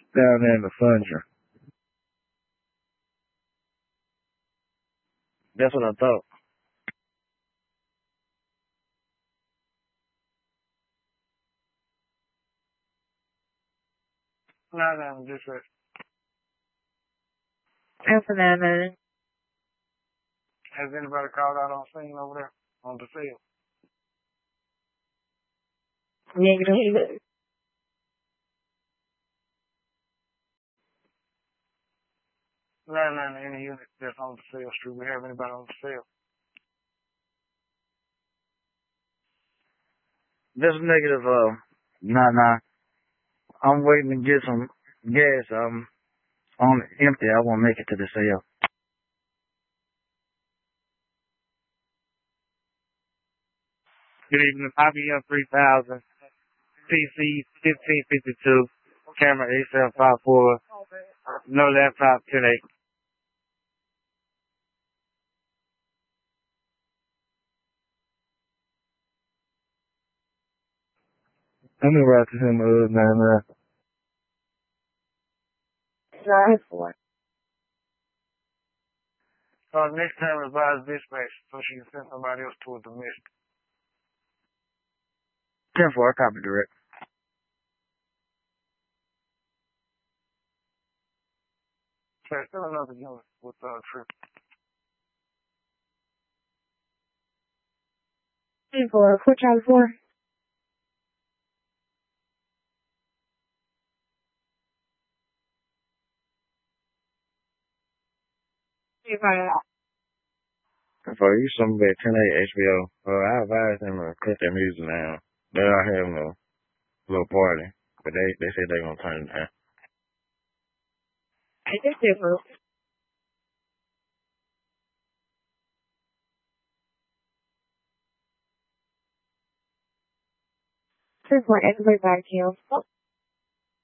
down there in the Thunder. That's what I thought. No, just right. Alpha 9. Has anybody called out on scene over there on the field? Negative. 9 any unit that's on the field. Street. We have anybody on the field? This is negative 9. I'm waiting to get some gas. On empty. I won't make it to the sale. Good evening. IBM 3000. PC 1552. Camera 8754. No laptop 108. Let me write to him 9. 9-4. Next time revise dispatch so she can send somebody else towards the mission. 10-4, copy direct. Sir, still another unit with trip. 10-4. Quick out 4. For you, somebody at 10-8 HBO. I advised them to cut their music down. They're out having a little party, but they said they're gonna turn it down. I think they were. 10-4. Everybody back here.